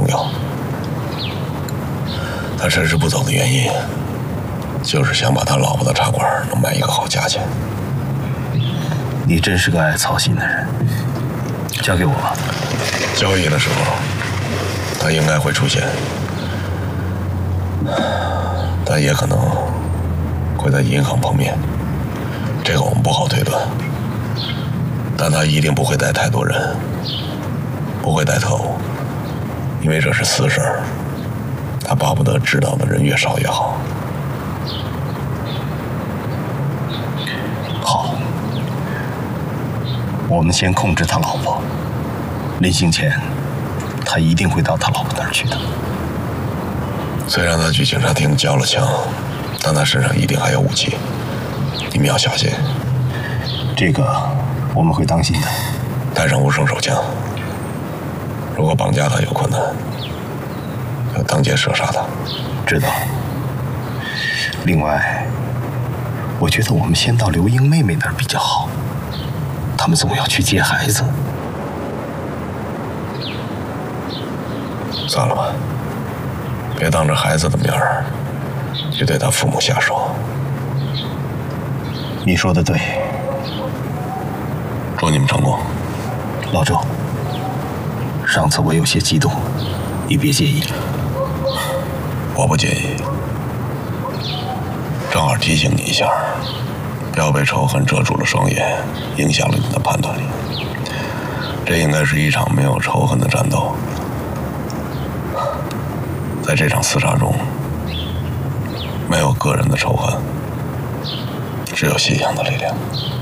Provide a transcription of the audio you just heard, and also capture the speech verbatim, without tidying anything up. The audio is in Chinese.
要。他迟迟不走的原因，就是想把他老婆的茶馆能卖一个好价钱。 你真是个爱操心的人，交给我吧。 交易的时候，他应该会出现，但也可能会在银行碰面，这个我们不好推断。但他一定不会带太多人，不会带特务，因为这是私事儿。他巴不得知道的人越少越好。 好，我们先控制他老婆，临行前，他一定会到他老婆那儿去的。 虽然他去警察厅交了枪，但他身上一定还有武器，你们要小心。 这个我们会当心的。 带上无声手枪，如果绑架他有困难，要当街射杀他。 知道。另外，我觉得我们先到刘英妹妹那儿比较好，他们总要去接孩子。 算了吧，别当着孩子的面儿就对他父母下手。 你说的对， 祝你们成功。 老周，上次我有些激动，你别介意。 我不介意，正好提醒你一下，不要被仇恨遮住了双眼，影响了你的判断力。这应该是一场没有仇恨的战斗，在这场厮杀中，没有个人的仇恨，只有信仰的力量。